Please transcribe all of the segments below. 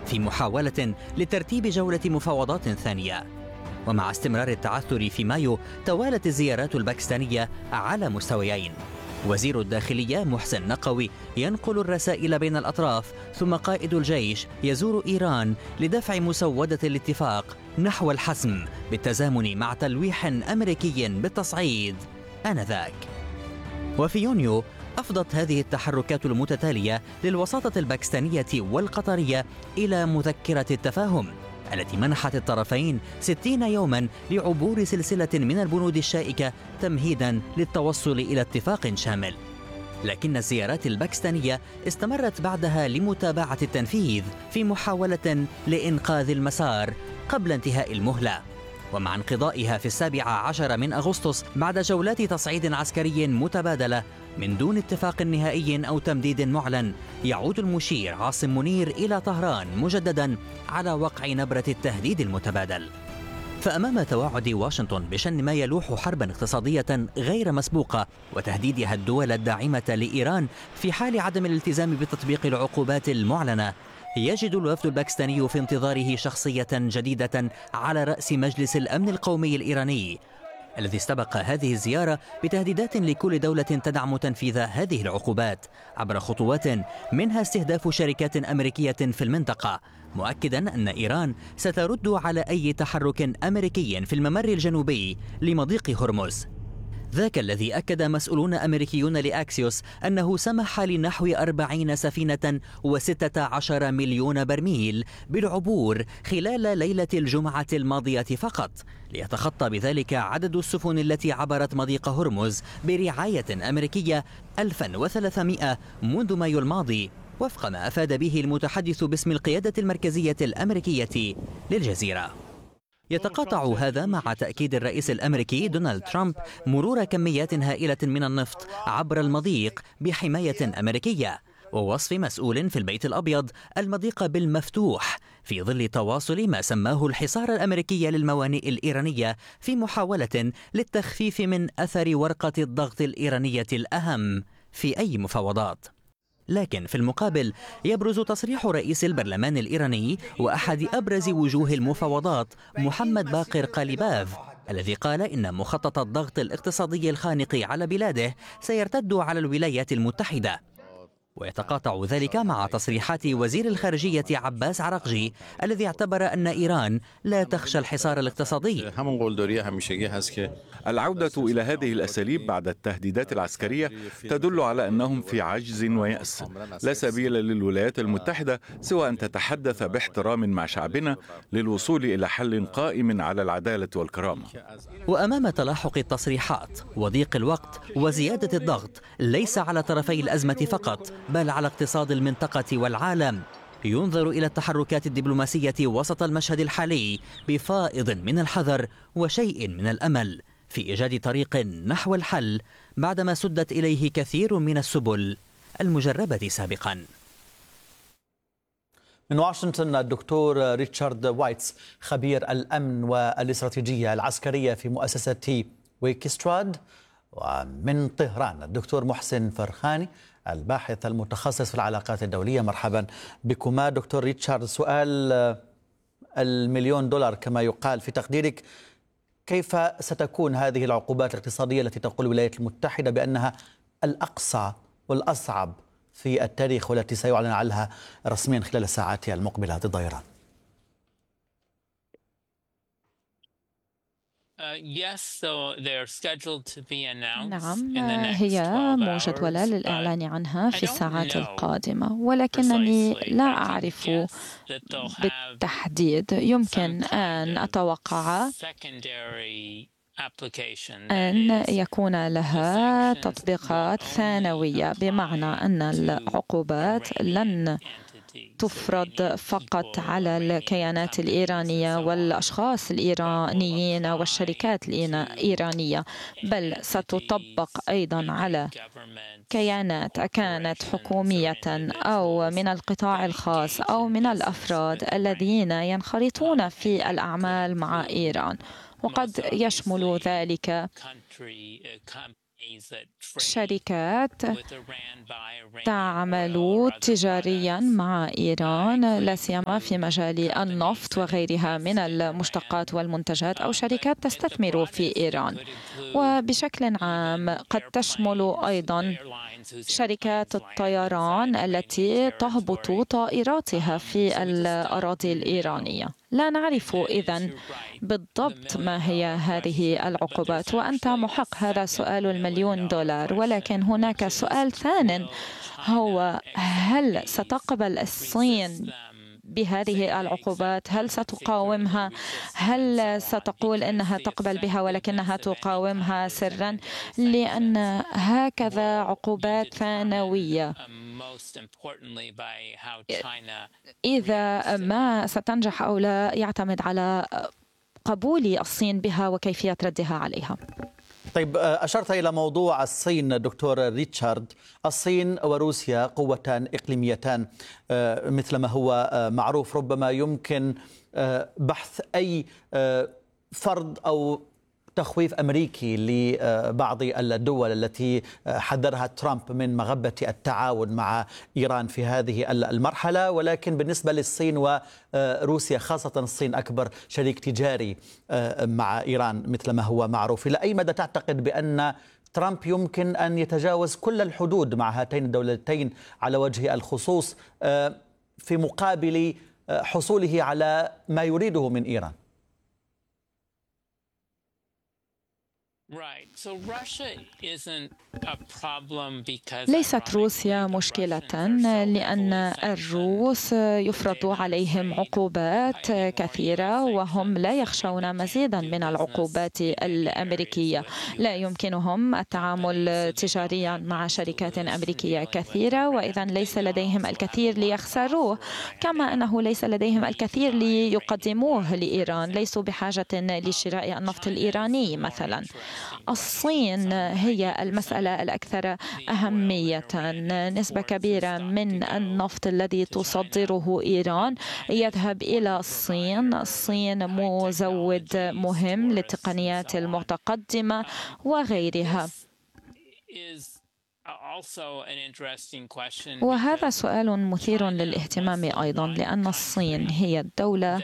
في محاولة لترتيب جولة مفاوضات ثانية. ومع استمرار التعثر في مايو، توالت الزيارات الباكستانية على مستويين. وزير الداخلية محسن نقوي ينقل الرسائل بين الأطراف، ثم قائد الجيش يزور إيران لدفع مسودة الاتفاق نحو الحسم بالتزامن مع تلويح أمريكي بالتصعيد آنذاك. وفي يونيو أفضت هذه التحركات المتتالية للوساطة الباكستانية والقطرية إلى مذكرة التفاهم التي منحت الطرفين 60 يوما لعبور سلسلة من البنود الشائكة تمهيدا للتوصل إلى اتفاق شامل. لكن الزيارات الباكستانية استمرت بعدها لمتابعة التنفيذ في محاولة لإنقاذ المسار قبل انتهاء المهلة. ومع انقضائها في 17 من أغسطس بعد جولات تصعيد عسكري متبادلة من دون اتفاق نهائي أو تمديد معلن، يعود المشير عاصم منير إلى طهران مجددا على وقع نبرة التهديد المتبادل. فأمام توعد واشنطن بشن ما يلوح حربا اقتصادية غير مسبوقة وتهديدها الدول الداعمة لإيران في حال عدم الالتزام بتطبيق العقوبات المعلنة، يجد الوفد الباكستاني في انتظاره شخصية جديدة على رأس مجلس الأمن القومي الإيراني، الذي استبق هذه الزيارة بتهديدات لكل دولة تدعم تنفيذ هذه العقوبات عبر خطوات منها استهداف شركات أمريكية في المنطقة، مؤكدا أن إيران سترد على أي تحرك أمريكي في الممر الجنوبي لمضيق هرمز. ذاك الذي أكد مسؤولون أمريكيون لأكسيوس أنه سمح لنحو 40 سفينة و16 مليون برميل بالعبور خلال ليلة الجمعة الماضية فقط، ليتخطى بذلك عدد السفن التي عبرت مضيق هرمز برعاية أمريكية 1300 منذ مايو الماضي، وفق ما أفاد به المتحدث باسم القيادة المركزية الأمريكية للجزيرة. يتقاطع هذا مع تأكيد الرئيس الأمريكي دونالد ترامب مرور كميات هائلة من النفط عبر المضيق بحماية أمريكية، ووصف مسؤول في البيت الأبيض المضيق بالمفتوح في ظل تواصل ما سماه الحصار الأمريكي للموانئ الإيرانية في محاولة للتخفيف من أثر ورقة الضغط الإيرانية الأهم في أي مفاوضات. لكن في المقابل يبرز تصريح رئيس البرلمان الإيراني وأحد أبرز وجوه المفاوضات محمد باقر قاليباف، الذي قال إن مخطط الضغط الاقتصادي الخانق على بلاده سيرتد على الولايات المتحدة. ويتقاطع ذلك مع تصريحات وزير الخارجية عباس عراقجي الذي اعتبر أن إيران لا تخشى الحصار الاقتصادي. العودة إلى هذه الأساليب بعد التهديدات العسكرية تدل على أنهم في عجز ويأس. لا سبيل للولايات المتحدة سوى أن تتحدث باحترام مع شعبنا للوصول إلى حل قائم على العدالة والكرامة. وأمام تلاحق التصريحات وضيق الوقت وزيادة الضغط ليس على طرفي الأزمة فقط بل على اقتصاد المنطقة والعالم، ينظر إلى التحركات الدبلوماسية وسط المشهد الحالي بفائض من الحذر وشيء من الأمل في إيجاد طريق نحو الحل بعدما سدت إليه كثير من السبل المجربة سابقا. من واشنطن الدكتور ريتشارد وايتس خبير الأمن والاستراتيجية العسكرية في مؤسسة ويكستراد، ومن طهران الدكتور محسن فرخاني الباحث المتخصص في العلاقات الدولية. مرحبا بكما دكتور ريتشارد. سؤال المليون دولار كما يقال، في تقديرك كيف ستكون هذه العقوبات الاقتصادية التي تقول الولايات المتحدة بأنها الأقصى والأصعب في التاريخ والتي سيعلن عنها رسميا خلال الساعات المقبلة ضد إيران؟ نعم، هي مجدولة للإعلان عنها في الساعات القادمة، ولكنني لا أعرف بالتحديد. يمكن أن أتوقع أن يكون لها تطبيقات ثانوية، بمعنى أن العقوبات لن تفرض فقط على الكيانات الإيرانية والأشخاص الإيرانيين والشركات الإيرانية، بل ستطبق أيضا على كيانات كانت حكومية أو من القطاع الخاص أو من الأفراد الذين ينخرطون في الأعمال مع إيران. وقد يشمل ذلك شركات تعمل تجاريا مع إيران، لا سيما في مجال النفط وغيرها من المشتقات والمنتجات، أو شركات تستثمر في إيران. وبشكل عام قد تشمل أيضا شركات الطيران التي تهبط طائراتها في الأراضي الإيرانية. لا نعرف إذن بالضبط ما هي هذه العقوبات، وأنت محق، هذا سؤال $1,000,000. ولكن هناك سؤال ثان، هو هل ستقبل الصين بهذه العقوبات؟ هل ستقاومها؟ هل ستقول إنها تقبل بها ولكنها تقاومها سرا؟ لأن هكذا عقوبات ثانوية إذا ما ستنجح أو لا يعتمد على قبول الصين بها وكيفية ردها عليها. طيب، أشرت إلى موضوع الصين دكتور ريتشارد. الصين وروسيا قوتان إقليميتان مثل ما هو معروف. ربما يمكن بحث أي فرض أو تخويف أمريكي لبعض الدول التي حذرها ترامب من مغبة التعاون مع إيران في هذه المرحلة، ولكن بالنسبة للصين وروسيا، خاصة الصين أكبر شريك تجاري مع إيران مثل ما هو معروف، إلى أي مدى تعتقد بأن ترامب يمكن أن يتجاوز كل الحدود مع هاتين الدولتين على وجه الخصوص في مقابل حصوله على ما يريده من إيران؟ ليست روسيا مشكلة، لأن الروس يفرض عليهم عقوبات كثيرة وهم لا يخشون مزيدا من العقوبات الأمريكية. لا يمكنهم التعامل تجاريا مع شركات أمريكية كثيرة، وإذا ليس لديهم الكثير ليخسروه، كما أنه ليس لديهم الكثير ليقدموه لإيران. ليسوا بحاجة لشراء النفط الإيراني مثلا. الصين هي المسألة الأكثر أهمية. نسبة كبيرة من النفط الذي تصدره إيران يذهب إلى الصين. الصين مزود مهم للتقنيات المتقدمة وغيرها. وهذا سؤال مثير للاهتمام أيضا، لأن الصين هي الدولة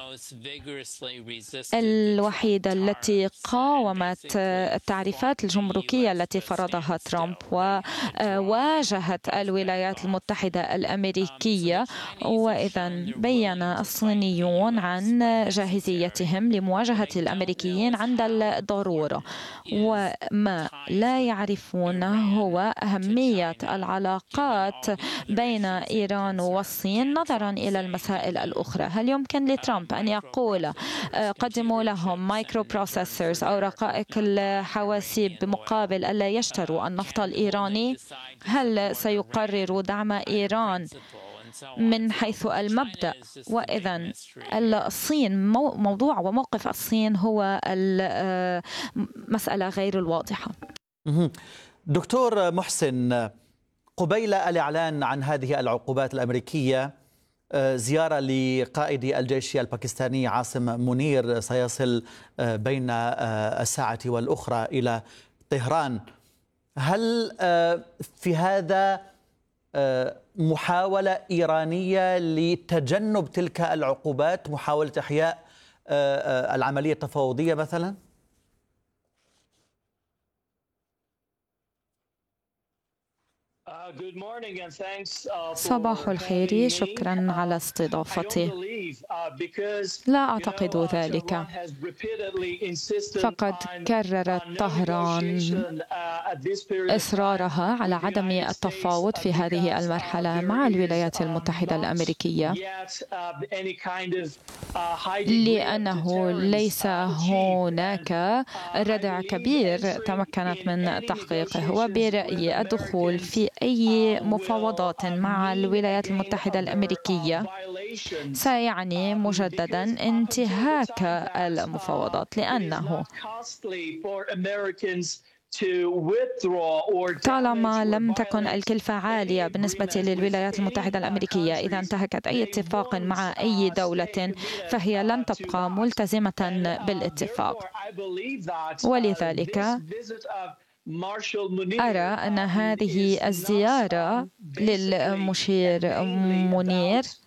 الوحيدة التي قاومت التعريفات الجمركية التي فرضها ترامب وواجهت الولايات المتحدة الأمريكية. وإذا بيّن الصينيون عن جاهزيتهم لمواجهة الأمريكيين عند الضرورة، وما لا يعرفون هو أهمية العلاقات بين إيران والصين نظرا إلى المسائل الأخرى. هل يمكن لترامب أن يقول قدموا لهم مايكرو بروسيسورز أو رقائق الحواسيب بمقابل ألا يشتروا النفط الإيراني؟ هل سيقرر دعم إيران من حيث المبدأ؟ وإذا الصين موضوع وموقف الصين هو المسألة غير الواضحة. دكتور محسن، قبيل الإعلان عن هذه العقوبات الأمريكية، زيارة لقائد الجيش الباكستاني عاصم منير سيصل بين الساعة والأخرى إلى طهران. هل في هذا محاولة إيرانية لتجنب تلك العقوبات، محاولة إحياء العملية التفاوضية مثلا؟ صباح الخير، شكرا على استضافتي. لا أعتقد ذلك. فقد كررت طهران إصرارها على عدم التفاوض في هذه المرحلة مع الولايات المتحدة الأمريكية، لأنه ليس هناك ردع كبير تمكنت من تحقيقه. وبرأيي الدخول في أي مفاوضات مع الولايات المتحدة الأمريكية سيعني مجددا انتهاك المفاوضات، لأنه طالما لم تكن الكلفة عالية بالنسبة للولايات المتحدة الأمريكية إذا انتهكت أي اتفاق مع أي دولة فهي لن تبقى ملتزمة بالاتفاق. ولذلك أرى أن هذه الزيارة للمشير منير